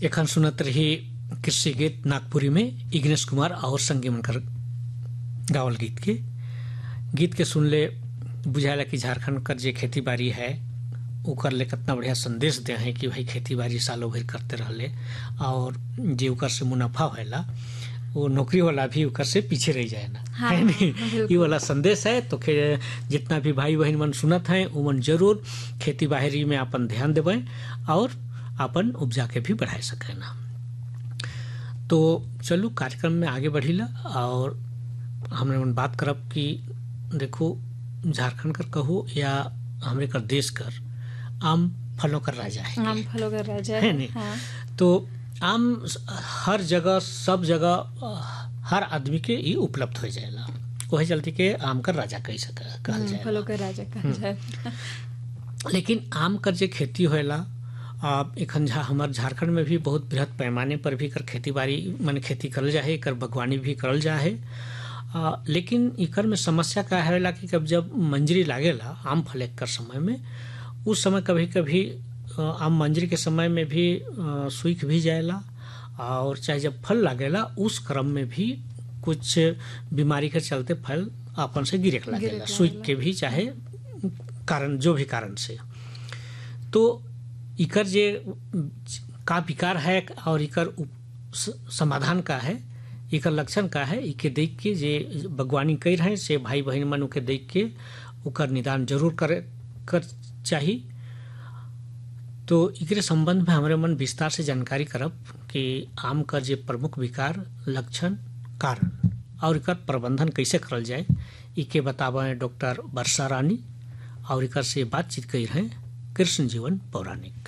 एखन सुनत रही कृषि गीत नागपुरी में इग्नेश कुमार और संगी मनकर गावल गीत के सुनले बुझाला कि झारखंड कर जे खेती बाड़ी है ओकर ले कितना बढ़िया संदेश दे हैं कि भाई खेती बाड़ी सालों भर करते रहले और जे ओकर से मुनाफा होला वो नौकरी वाला भी ओकर से पीछे रह जाए ना। हाँ, है नहीं, ये वाला संदेश है। तो जितना भी भाई बहन मन सुनत हैं उमन जरूर खेती बाड़ी में अपन ध्यान देवे और अपन उपजा के भी बढ़ा सके ना। तो चलो कार्यक्रम में आगे बढ़ीला और हमने मन बात करब कि देखो झारखंड कर कहो या हमरे कर देश कर आम फलों का राजा है। आम फलों का राजा है नहीं। हाँ। तो आम हर जगह सब जगह हर आदमी के ही उपलब्ध हो जाएगा। वही चलती के आम का राजा कह कहल जाए, फलों का राजा कहल जाए। लेकिन आम कर जे खेती होएला एखन हमार झारखंड में भी बहुत बृहद पैमाने पर भी कर खेती बाड़ी मन खेती करल जाए, कर बागवानी भी करल जाए। लेकिन इकर में समस्या का है कि जब मंजरी लागेला आम फले कर समय में, उस समय कभी कभी आम मंजरी के समय में भी सूख भी जाएला और चाहे जब फल लागेला उस क्रम में भी कुछ बीमारी के चलते फल अपन से गिरे लागेला, सूख के भी चाहे कारण जो भी कारण से। तो इकर जे का विकार है और इकर समाधान का है, इकर लक्षण का है, इके देख के जे बागवानी कर रहे से भाई बहन मन के देख के उकर निदान जरूर कर चाहिए। तो एकरे संबंध में हमारे मन विस्तार से जानकारी करब कि आम का जे प्रमुख विकार, लक्षण, कारण और इकर प्रबंधन कैसे करल जाए, इके बतावे डॉक्टर वर्षा रानी और इकर से बातचीत कर रहे कृष्ण जीवन पौराणिक।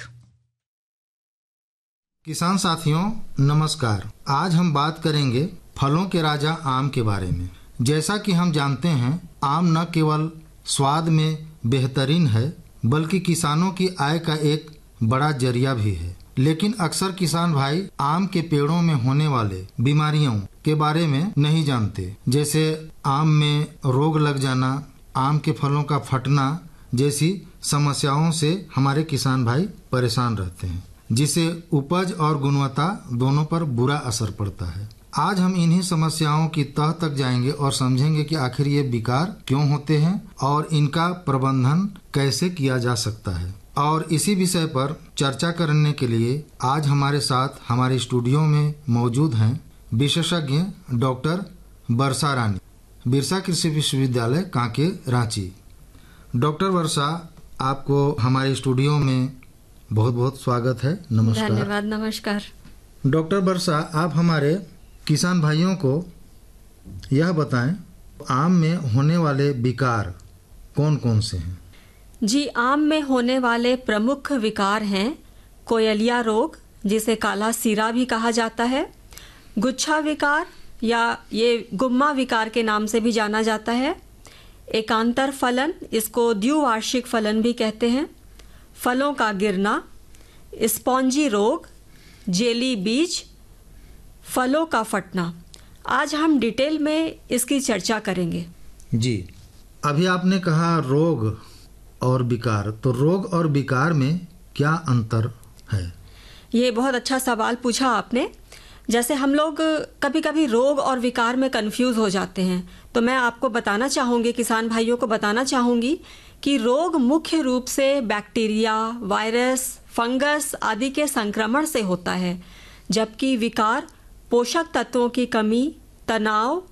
किसान साथियों नमस्कार। आज हम बात करेंगे फलों के राजा आम के बारे में। जैसा कि हम जानते हैं आम न केवल स्वाद में बेहतरीन है बल्कि किसानों की आय का एक बड़ा जरिया भी है। लेकिन अक्सर किसान भाई आम के पेड़ों में होने वाले बीमारियों के बारे में नहीं जानते, जैसे आम में रोग लग जाना, आम के फलों का फटना जैसी समस्याओं से हमारे किसान भाई परेशान रहते हैं, जिससे उपज और गुणवत्ता दोनों पर बुरा असर पड़ता है। आज हम इन्हीं समस्याओं की तह तक जाएंगे और समझेंगे कि आखिर ये विकार क्यों होते हैं और इनका प्रबंधन कैसे किया जा सकता है। और इसी विषय पर चर्चा करने के लिए आज हमारे साथ हमारे स्टूडियो में मौजूद हैं विशेषज्ञ डॉक्टर वर्षा रानी, बिरसा कृषि विश्वविद्यालय कांके, रांची। डॉक्टर वर्षा, आपको हमारे स्टूडियो में बहुत बहुत स्वागत है। नमस्कार। धन्यवाद। नमस्कार। डॉक्टर वर्षा, आप हमारे किसान भाइयों को यह बताएं आम में होने वाले विकार कौन कौन से हैं? जी, आम में होने वाले प्रमुख विकार हैं कोयलिया रोग, जिसे काला सीरा भी कहा जाता है, गुच्छा विकार या ये गुम्मा विकार के नाम से भी जाना जाता है, एकांतर फलन, इसको द्विवार्षिक फलन भी कहते हैं, फलों का गिरना, स्पॉन्जी रोग, जेली बीज, फलों का फटना। आज हम डिटेल में इसकी चर्चा करेंगे। जी, अभी आपने कहा रोग और विकार, तो रोग और विकार में क्या अंतर है? ये बहुत अच्छा सवाल पूछा आपने। जैसे हम लोग कभी कभी रोग और विकार में कंफ्यूज हो जाते हैं, तो मैं आपको बताना चाहूँगी, किसान भाइयों को बताना चाहूँगी कि रोग मुख्य रूप से बैक्टीरिया, वायरस, फंगस आदि के संक्रमण से होता है, जबकि विकार पोषक तत्वों की कमी, तनाव